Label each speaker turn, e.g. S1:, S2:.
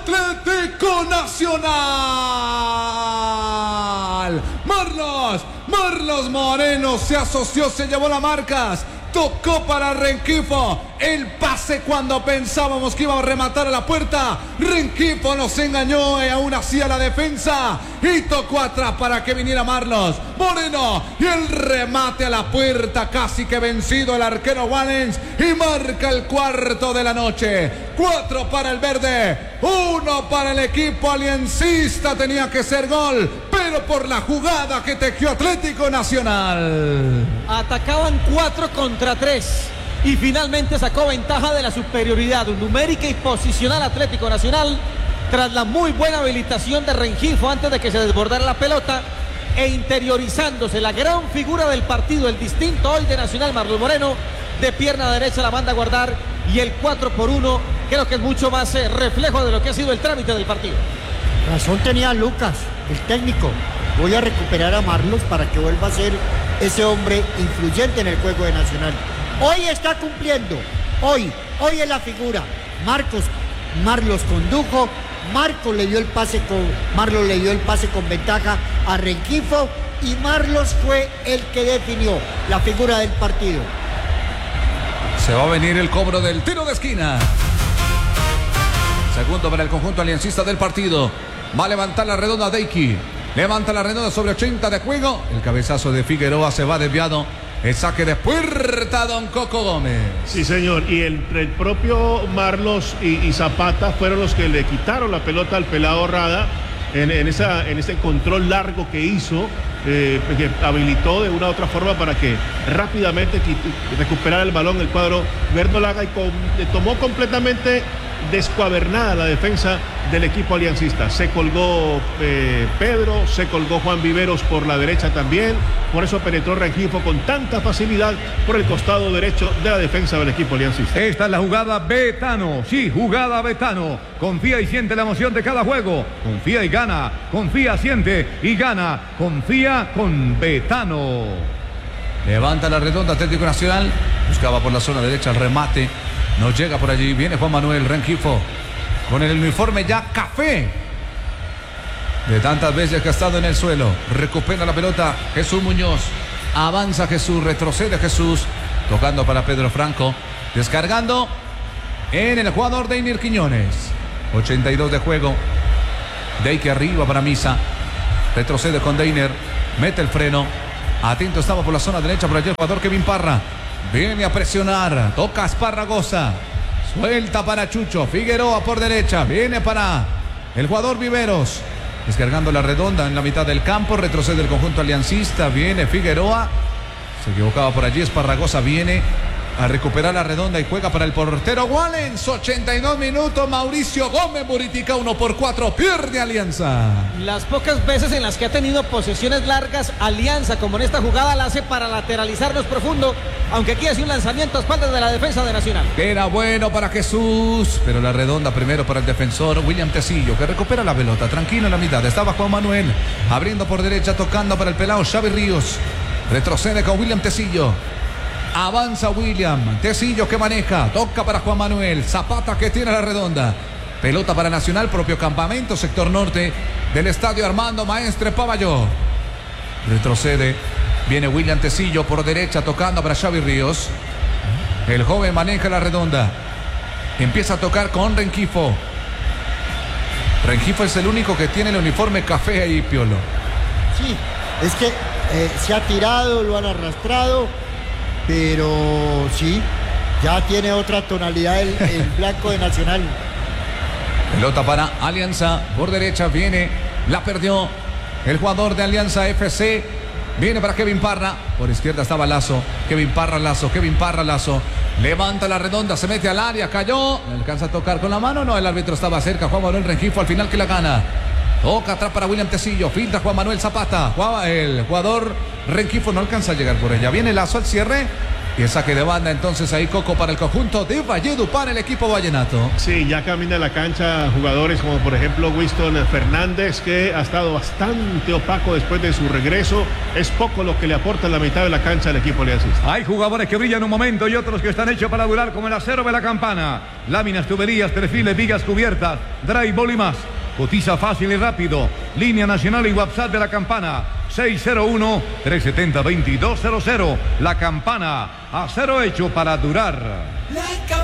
S1: Atlético Nacional. Marlos Moreno se asoció, se llevó las marcas. Tocó para Rengifo. El pase cuando pensábamos que iba a rematar a la puerta. Rengifo nos engañó y aún así a la defensa. Y tocó atrás para que viniera Marlos Moreno. Y el remate a la puerta. Casi que vencido el arquero Wallens. Y marca el cuarto de la noche. 4 para el verde. 1 para el equipo aliancista. Tenía que ser gol. Pero por la jugada que tejió Atlético Nacional.
S2: Atacaban 4 contra 3. Y finalmente sacó ventaja de la superioridad numérica y posicional Atlético Nacional tras la muy buena habilitación de Rengifo antes de que se desbordara la pelota e interiorizándose la gran figura del partido, el distinto hoy de Nacional, Marlos Moreno, de pierna derecha la manda a guardar y el 4-1 creo que es mucho más reflejo de lo que ha sido el trámite del partido.
S3: Razón tenía Lucas, el técnico. Voy a recuperar a Marlos para que vuelva a ser ese hombre influyente en el juego de Nacional. Hoy está cumpliendo, hoy es la figura. Marlos condujo, Marlos le dio el pase con ventaja a Rengifo y Marlos fue el que definió la figura del partido.
S1: Se va a venir el cobro del tiro de esquina. Segundo para el conjunto aliancista del partido. Va a levantar la redonda Deiki. Levanta la redonda sobre 80 de juego. El cabezazo de Figueroa se va desviado. El saque de puerta, don Coco Gómez.
S4: Sí, señor. Y el propio Marlos y Zapata fueron los que le quitaron la pelota al pelado Rada en ese control largo que hizo, que habilitó de una u otra forma para que rápidamente recuperara el balón el cuadro verdolaga y tomó completamente descuadernada la defensa del equipo aliancista. Se colgó Pedro, se colgó Juan Viveros por la derecha también, por eso penetró Rengifo con tanta facilidad por el costado derecho de la defensa del equipo aliancista.
S5: Esta es la jugada Betano, sí, jugada Betano. Confía y siente la emoción de cada juego. Confía y gana, confía, siente y gana. Confía con Betano.
S1: Levanta la redonda Atlético Nacional. Buscaba por la zona derecha el remate. No llega por allí. Viene Juan Manuel Rengifo con el uniforme ya café de tantas veces que ha estado en el suelo. Recupera la pelota Jesús Muñoz. Avanza Jesús, retrocede Jesús. Tocando para Pedro Franco. Descargando en el jugador Deiner Quiñones. 82 de juego. Deike arriba para Misa. Retrocede con Deiner. Mete el freno. Atento estaba por la zona derecha por allí el jugador Kevin Parra. Viene a presionar. Toca Esparragosa. Suelta para Chucho. Figueroa por derecha. Viene para el jugador Viveros. Descargando la redonda en la mitad del campo. Retrocede el conjunto aliancista. Viene Figueroa. Se equivocaba por allí. Esparragosa viene a recuperar la redonda y juega para el portero Wallens. 82 minutos. Mauricio Gómez Buritica 1-4. Pierde Alianza.
S2: Las pocas veces en las que ha tenido posesiones largas Alianza, como en esta jugada, la hace para lateralizarnos profundo, aunque aquí hace un lanzamiento a espaldas de la defensa de Nacional.
S1: Que era bueno para Jesús, pero la redonda primero para el defensor William Tecillo, que recupera la pelota, tranquilo en la mitad. Estaba Juan Manuel abriendo por derecha, tocando para el pelado Xavi Ríos. Retrocede con William Tecillo. Avanza William Tecillo, que maneja, toca para Juan Manuel. Zapata, que tiene la redonda. Pelota para Nacional, propio campamento, sector norte del estadio Armando Maestre Pavalló. Retrocede, viene William Tecillo por derecha, tocando para Xavi Ríos. El joven maneja la redonda. Empieza a tocar con Rengifo. Rengifo es el único que tiene el uniforme café ahí, Piolo.
S3: Sí, es que se ha tirado, lo han arrastrado, pero sí, ya tiene otra tonalidad el blanco de Nacional.
S1: Pelota para Alianza, por derecha viene, la perdió el jugador de Alianza FC. Viene para Kevin Parra, por izquierda estaba Lazo. Kevin Parra, Lazo. Levanta la redonda, se mete al área, cayó. ¿Le alcanza a tocar con la mano? No, el árbitro estaba cerca. Juan Manuel Rengifo al final que la gana. Toca atrás para William Tecillo, filtra Juan Manuel Zapata. El jugador Rengifo no alcanza a llegar por ella. Viene Lazo al cierre. Y el saque de banda entonces ahí Coco para el conjunto de Valledupar, el equipo vallenato.
S4: Sí, ya camina la cancha jugadores como por ejemplo Winston Fernández, que ha estado bastante opaco después de su regreso. Es poco lo que le aporta en la mitad de la cancha al equipo aliancista.
S5: Hay jugadores que brillan un momento y otros que están hechos para durar, como el acero de la Campana. Láminas, tuberías, perfiles, vigas cubiertas, drywall y más. Cotiza fácil y rápido. Línea nacional y WhatsApp de la Campana. 601-370-2200. La Campana, acero hecho para durar.